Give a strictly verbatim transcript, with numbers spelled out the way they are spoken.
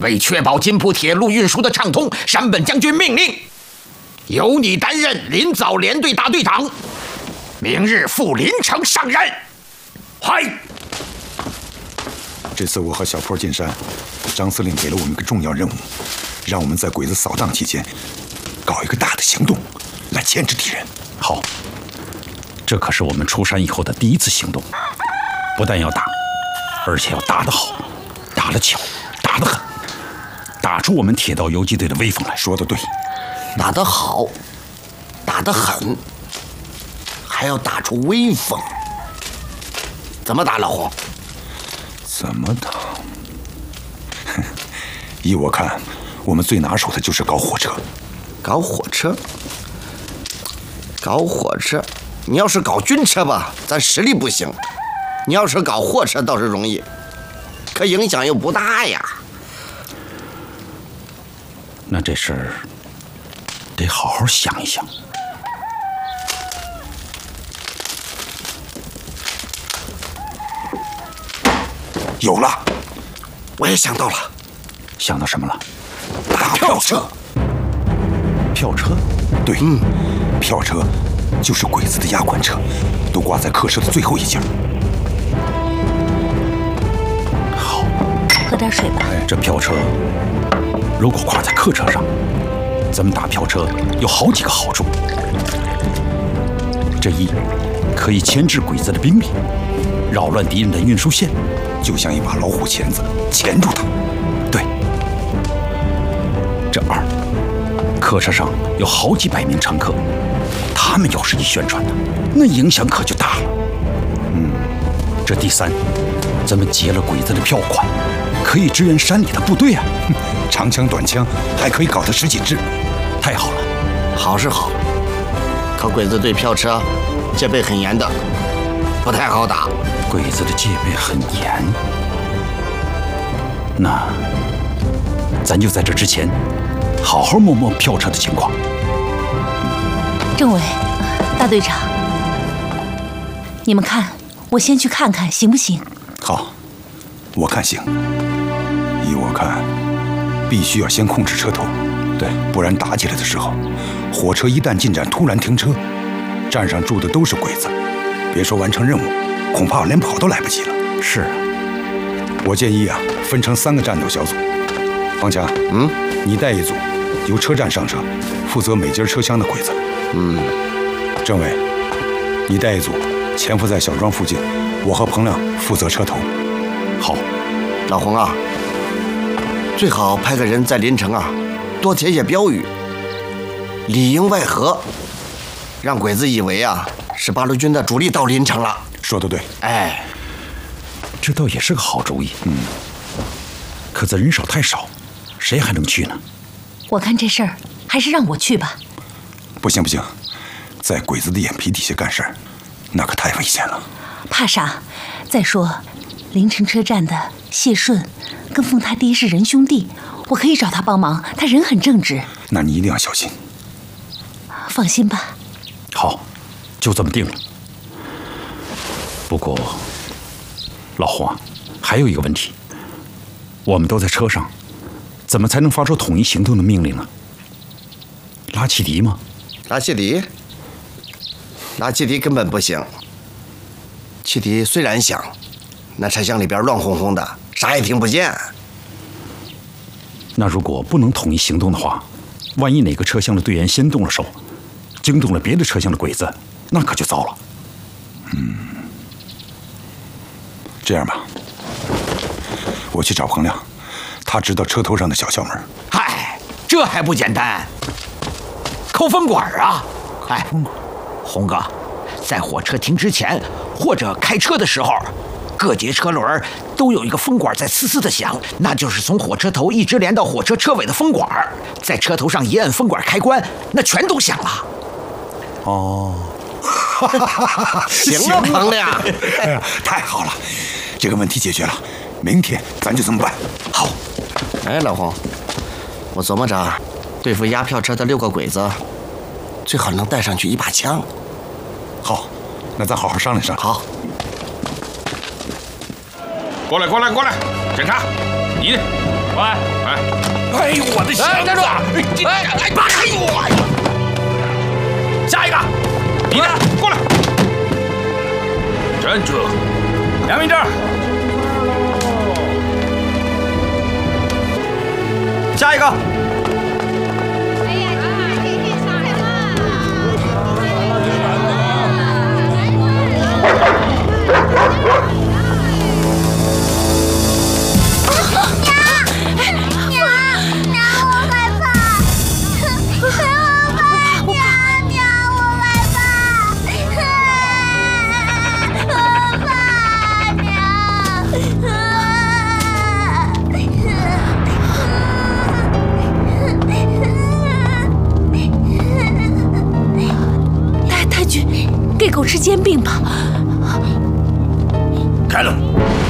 为确保津浦铁路运输的畅通，山本将军命令由你担任临早联队大队长，明日赴临城上任。嗨！ 这次我和小坡进山，张司令给了我们一个重要任务，让我们在鬼子扫荡期间搞一个大的行动，来牵制敌人。 好，这可是我们出山以后的第一次行动，不但要打，而且要打得好，打得巧，打得狠，打出我们铁道游击队的威风来。 说得对， 打得好，打得狠，还要打出威风。怎么打，老洪？ 怎么打？依我看，我们最拿手的就是搞火车。 搞火车？搞火车？你要是搞军车吧，咱实力不行；你要是搞货车倒是容易，可影响又不大呀。 那这事儿得好好想一想。 有了， 我也想到了。 想到什么了？ 大票车。 票车？ 对，嗯，票车就是鬼子的押管车，都挂在客车的最后一节。 好， 喝点水吧。 这票车如果挂在客车上，咱们打票车有好几个好处。这一，可以牵制鬼子的兵力，扰乱敌人的运输线， 就像一把老虎钳子，钳住他。 对。这二，客车上有好几百名乘客，他们要是一宣传呢，那影响可就大了。嗯，这第三，咱们劫了鬼子的票款，可以支援山里的部队啊。 长枪短枪还可以搞得实紧致， 太好了。 好是好，可鬼子对票车戒备很严的，不太好打。 鬼子的戒备很严，那咱就在这之前好好摸摸票车的情况。 政委，大队长，你们看，我先去看看行不行？ 好，我看行。依我看，必须要先控制车头，对，不然打起来的时候，火车一旦进站突然停车，站上住的都是鬼子，别说完成任务，恐怕连跑都来不及了。 是啊， 我建议啊，分成三个战斗小组。方强， 嗯， 你带一组，由车站上车，负责每节车厢的鬼子。 嗯， 政委，你带一组，潜伏在小庄附近，我和彭亮负责车头。 好， 老洪啊，最好派个人在临城啊，多贴些标语，里应外合，让鬼子以为啊是八路军的主力到临城了。 说得对， 哎， 这倒也是个好主意。嗯，可咱人手太少，谁还能去呢？ 我看这事儿还是让我去吧。 不行不行，在鬼子的眼皮底下干事儿，那可太危险了。 怕啥？再说，临城车站的谢顺跟奉太爹是仁兄弟，我可以找他帮忙，他人很正直。 那你一定要小心。 放心吧。 好，就这么定了。不过，老洪啊，还有一个问题，我们都在车上，怎么才能发出统一行动的命令呢？拉汽笛吗？ 拉汽笛？拉汽笛根本不行。汽笛虽然响，那车厢里边乱哄哄的，啥也听不见。 那如果不能统一行动的话，万一哪个车厢的队员先动了手，惊动了别的车厢的鬼子，那可就糟了。 嗯，这样吧，我去找彭亮，他知道车头上的小窍门。 嗨，这还不简单？抠风管啊！哎，洪哥，在火车停之前或者开车的时候，各节车轮都有一个风管在嘶嘶的响，那就是从火车头一直连到火车车尾的风管。在车头上一按风管开关，那全都响了。 哦， 行啊，彭亮， 哎呀，太好了，这个问题解决了，明天咱就这么办。 好。哎，老洪，我琢磨着，对付押票车的六个鬼子，最好能带上去一把枪。 好，那咱好好商量商量。 好。 过来，过来，过来，检查，你呢？ 喂，哎，哎呦，我的箱子！站住！哎，哎，扒开我！下一个，你呢？过来，站住！良民证。下一个。哎呀，这这上来了！ 给狗吃煎饼吧。 开了。